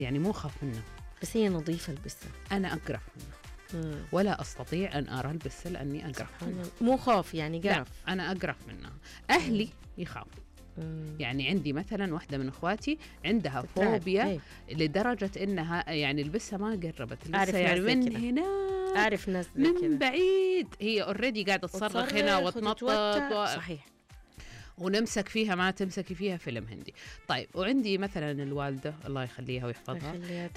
يعني مو خاف منه، بس هي نظيفة البسة. أنا أقرف منه ولا أستطيع أن أرى البسة لأني أقرف منه. مو خوف يعني قرف. لا أنا أقرف منها. أهلي يخافوا. يعني عندي مثلا واحدة من أخواتي عندها فوبيا لدرجة إنها يعني البسة ما قربت البسة يعني من كدا. هنا أعرف ناس من كدا. بعيد هي أوريدي قاعدة تصرخ هنا وتنطط صحيح. ونمسك فيها ما تمسكي فيها فيلم هندي. طيب وعندي مثلا الوالدة الله يخليها ويحفظها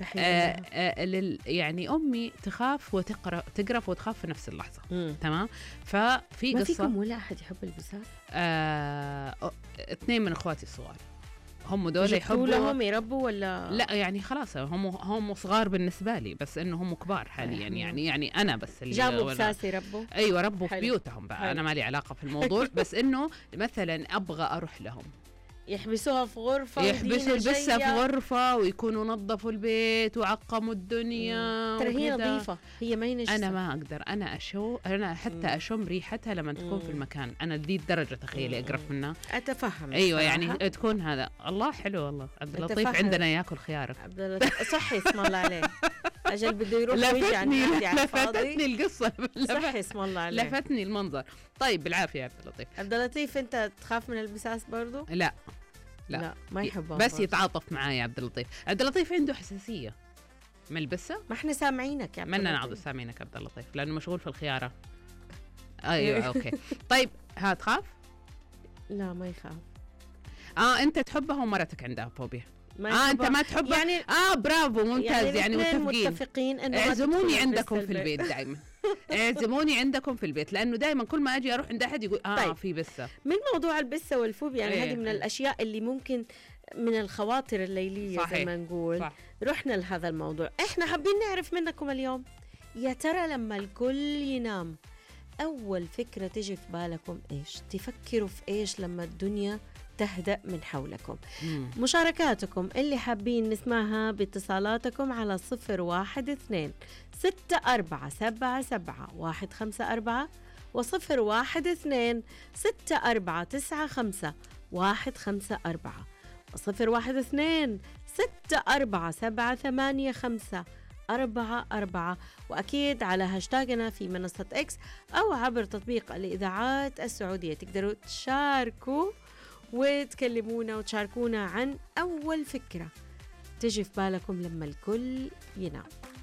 يعني أمي تخاف تقرف وتخاف في نفس اللحظة. تمام. ففي ما قصة فيكم ولا أحد يحب البسات؟ 2 من إخواتي الصغار هم دول يحبوا لهم يربوا ولا لا يعني خلاص هم صغار بالنسبة لي بس إنه هم كبار حاليا يعني أنا بس اللي جابوا بساس يربوا. أيوة ربوا في بيوتهم بقى. أنا ما لي علاقة في الموضوع بس إنه مثلا أبغى أروح لهم يحبسوها في غرفة، يحبسوا البسة في غرفة ويكونوا نظفوا البيت وعقموا الدنيا. ترى هي نظيفة، هي ما ينجسة. أنا ما أقدر أنا حتى أشم ريحتها لما تكون في المكان. أنا دي الدرجة تخيلي أقرف منها. أتفهم. أيوة يعني تكون هذا. الله حلو والله. عبد اللطيف عندنا ياكل خيارك. عبد اللطيف صحي اسم الله عليه. أجل بده يروح ويجي عن الفاضي. لفتني القصة. صحي اسم الله عليه. لفتني المنظر. طيب بالعافية يا عبد اللطيف. عبد اللطيف أنت تخاف من البساس برضو؟ لا ما يحبها بس يتعاطف معايا عبد اللطيف. عبد اللطيف عنده حساسية من البسة. ما احنا سامعينك يا عبد اللطيف. مننا نعود سامعينك عبد اللطيف لأنه مشغول في الخيارة. أيوة أوكي. طيب تخاف؟ لا ما يخاف. أنت تحبها ومرتك عندها فوبيا. أنت ما تحبها يعني برافو ممتاز. يعني متفقين إنه اعزموني عندكم في البيت دائما. اعزموني عندكم في البيت لأنه دائما كل ما أجي أروح عند أحد يقول طيب. في بسة. من موضوع البسة والفوبيا يعني هذه من الأشياء اللي ممكن من الخواطر الليلية صحيح. زي ما نقول. صح. رحنا لهذا الموضوع. إحنا حابين نعرف منكم اليوم، يا ترى لما الكل ينام أول فكرة تجي في بالكم إيش؟ تفكروا في إيش لما الدنيا تهدأ من حولكم؟ مشاركاتكم اللي حابين نسمعها باتصالاتكم على 012-6477-154 و012-6495-154 و012-6478-544 وأكيد على هاشتاجنا في منصة إكس أو عبر تطبيق الإذاعات السعودية. تقدروا تشاركوا وتكلمونا وتشاركونا عن أول فكرة تجي في بالكم لما الكل ينام.